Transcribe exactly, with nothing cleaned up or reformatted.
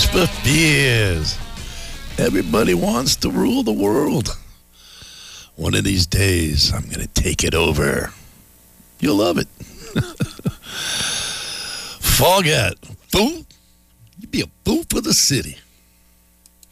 Tears for Fears. Everybody wants to rule the world. One of these days, I'm going to take it over. You'll love it. Foghorn. Fool? You'd be a fool for the city.